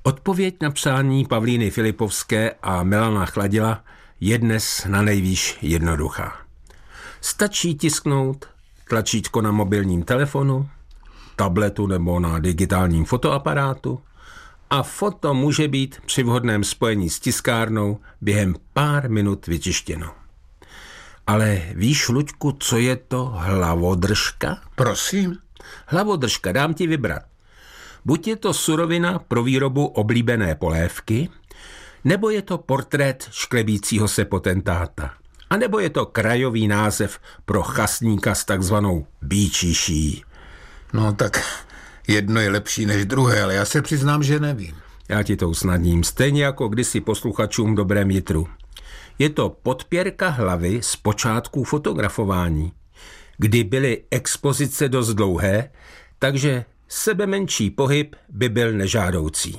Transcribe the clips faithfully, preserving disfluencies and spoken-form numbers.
Odpověď na přání Pavlíny Filipovské a Milana Chladila je dnes na nejvýš jednoduchá. Stačí tisknout tlačítko na mobilním telefonu, tabletu nebo na digitálním fotoaparátu a foto může být při vhodném spojení s tiskárnou během pár minut vytištěno. Ale víš, Luďku, co je to hlavodržka? Prosím? Hlavodržka, dám ti vybrat. Buď je to surovina pro výrobu oblíbené polévky, nebo je to portrét šklebícího se potentáta. A nebo je to krajový název pro chasníka s takzvanou býčiší. No tak jedno je lepší než druhé, ale já se přiznám, že nevím. Já ti to usnadním, stejně jako kdysi posluchačům dobrém jitru. Je to podpěrka hlavy z počátků fotografování, kdy byly expozice dost dlouhé, takže sebemenší pohyb by byl nežádoucí.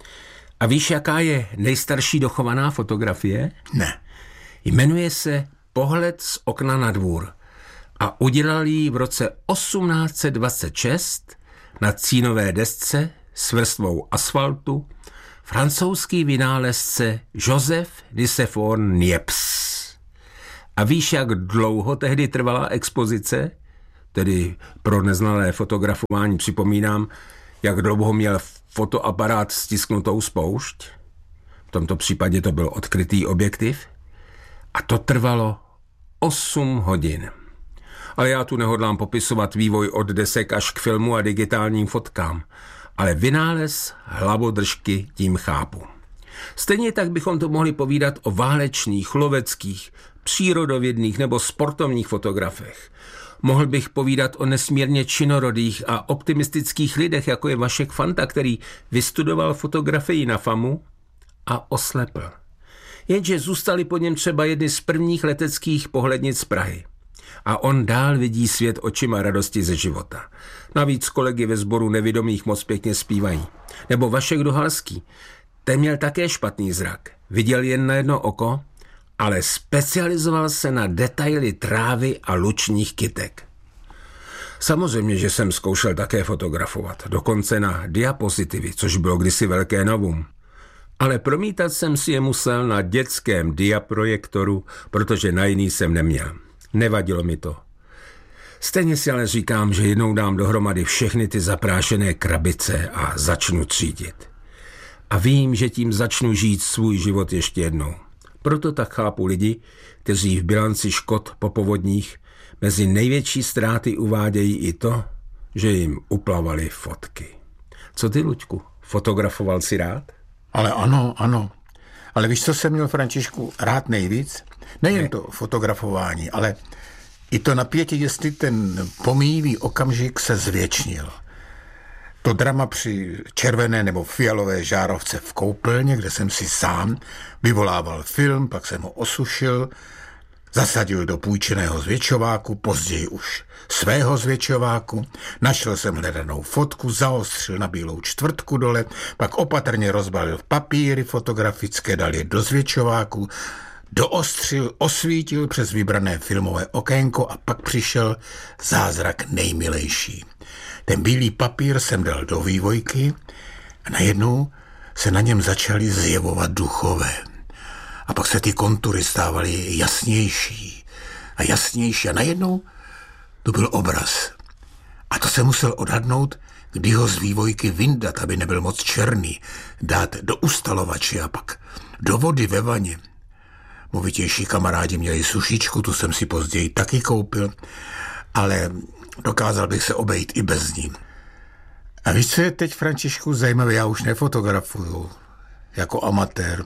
A víš, jaká je nejstarší dochovaná fotografie? Ne. Jmenuje se Pohled z okna na dvůr a udělal ji v roce osmnáct set dvacet šest na cínové desce s vrstvou asfaltu francouzský vynálezce Joseph Nicephore Niepce. A víš, jak dlouho tehdy trvala expozice? Tedy pro neznalé fotografování připomínám, jak dlouho měl fotoaparát stisknutou spoušť. V tomto případě to byl odkrytý objektiv. A to trvalo osm hodin. Ale já tu nehodlám popisovat vývoj od desek až k filmu a digitálním fotkám. Ale vynález hlavodržky tím chápu. Stejně tak bychom to mohli povídat o válečných, loveckých, přírodovědných nebo sportovních fotografech. Mohl bych povídat o nesmírně činorodých a optimistických lidech, jako je Vašek Fanta, který vystudoval fotografii na FAMu a oslepl. Jenže zůstaly po něm třeba jedny z prvních leteckých pohlednic z Prahy. A on dál vidí svět očima radosti ze života. Navíc kolegy ve sboru nevidomých moc pěkně zpívají. Nebo Vašek Dohalský. Ten měl také špatný zrak. Viděl jen na jedno oko, ale specializoval se na detaily trávy a lučních kytek. Samozřejmě, že jsem zkoušel také fotografovat, dokonce na diapozitivy, což bylo kdysi velké novum. Ale promítat jsem si je musel na dětském diaprojektoru, protože na jiný jsem neměl. Nevadilo mi to. Stejně si ale říkám, že jednou dám dohromady všechny ty zaprášené krabice a začnu třídit. A vím, že tím začnu žít svůj život ještě jednou. Proto tak chápu lidi, kteří v bilanci škod po povodních mezi největší ztráty uvádějí i to, že jim uplavaly fotky. Co ty, Luďku, fotografoval si rád? Ale ano, ano. Ale víš, co jsem měl, Františku, rád nejvíc? Nejen ne. to fotografování, ale i to napětí, jestli ten pomíjivý okamžik se zvětšnil. To drama při červené nebo fialové žárovce v koupelně, kde jsem si sám vyvolával film, pak jsem ho osušil, zasadil do půjčeného zvětšováku, později už svého zvětšováku, našel jsem hledanou fotku, zaostřil na bílou čtvrtku dole, pak opatrně rozbalil papíry fotografické, dal je do zvětšováku, doostřil, osvítil přes vybrané filmové okénko a pak přišel zázrak nejmilejší. Ten bílý papír jsem dal do vývojky a najednou se na něm začaly zjevovat duchové. A pak se ty kontury stávaly jasnější a jasnější a najednou to byl obraz. A to se musel odhadnout, kdy ho z vývojky vyndat, aby nebyl moc černý, dát do ustalovače a pak do vody ve vaně. Movitější kamarádi měli sušičku, tu jsem si později taky koupil, ale dokázal bych se obejít i bez ní. A víš, co je teď, Františku, zajímavé? Já už nefotografuju jako amatér,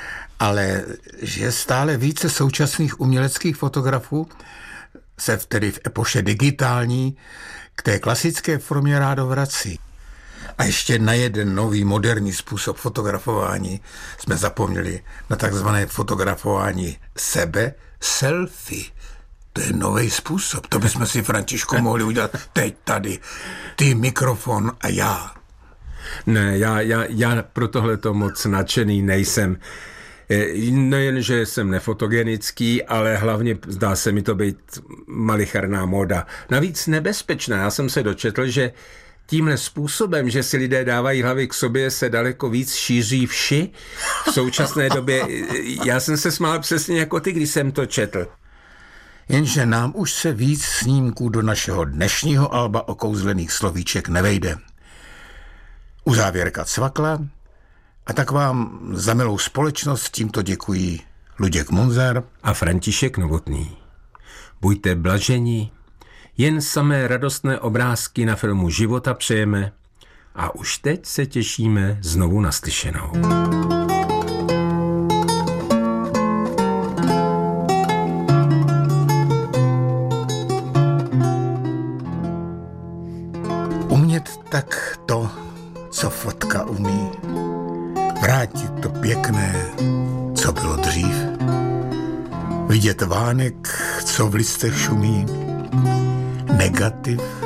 ale že stále více současných uměleckých fotografů se tedy v epoše digitální k té klasické formě rádo vrací. A ještě na jeden nový moderní způsob fotografování jsme zapomněli na takzvané fotografování sebe, selfie. To je nový způsob. To bychom si, Františku, mohli udělat teď tady. Ty, mikrofon a já. Ne, já, já, já pro tohleto moc nadšený nejsem. Nejen, že jsem nefotogenický, ale hlavně zdá se mi to být malicharná móda. Navíc nebezpečná. Já jsem se dočetl, že tímhle způsobem, že si lidé dávají hlavy k sobě, se daleko víc šíří vši v současné době. Já jsem se smál přesně jako ty, když jsem to četl. Jenže nám už se víc snímků do našeho dnešního alba okouzlených slovíček nevejde. Uzávěrka cvakla a tak vám za milou společnost tímto děkují Luděk Munzar a František Novotný. Buďte blaženi, jen samé radostné obrázky na filmu života přejeme a už teď se těšíme znovu naslyšenou. Umět tak to, co fotka umí, vrátit to pěkné, co bylo dřív, vidět vánek, co v listech šumí, negativ